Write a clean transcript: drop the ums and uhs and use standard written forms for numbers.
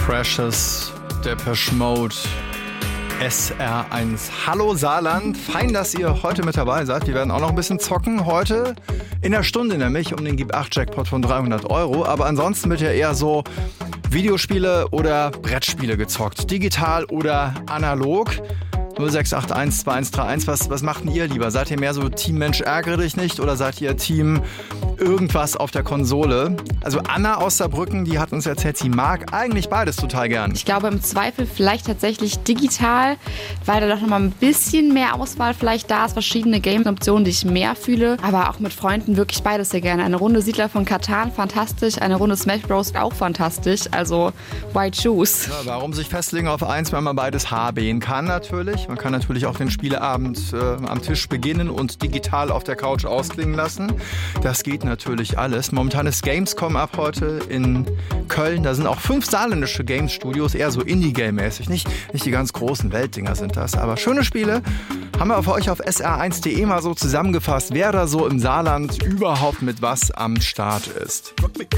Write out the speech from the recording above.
Precious, Depeche Mode, SR1. Hallo Saarland, fein, dass ihr heute mit dabei seid. Wir werden auch noch ein bisschen zocken heute in der Stunde nämlich um den Gib-8-Jackpot von 300 €. Aber ansonsten wird ja eher so Videospiele oder Brettspiele gezockt. Digital oder analog. 0681 2131. Was macht denn ihr lieber? Seid ihr mehr so Team Mensch ärgere dich nicht oder seid ihr Team irgendwas auf der Konsole? Also Anna aus Saarbrücken, die hat uns erzählt, sie mag eigentlich beides total gern. Ich glaube im Zweifel vielleicht tatsächlich digital, weil da doch nochmal ein bisschen mehr Auswahl vielleicht da ist, verschiedene Game-Optionen, die ich mehr fühle. Aber auch mit Freunden wirklich beides sehr gerne. Eine Runde Siedler von Catan, fantastisch. Eine Runde Smash Bros. Auch fantastisch. Also why choose? Ja, warum sich festlegen auf eins, wenn man beides haben kann natürlich. Man kann natürlich auch den Spieleabend am Tisch beginnen und digital auf der Couch ausklingen lassen. Das geht natürlich alles. Momentan ist Gamescom ab heute in Köln. Da sind auch 5 saarländische Games-Studios, eher so Indie-Game-mäßig. Nicht die ganz großen Weltdinger sind das, aber schöne Spiele. Haben wir für euch auf sr1.de mal so zusammengefasst, wer da so im Saarland überhaupt mit was am Start ist.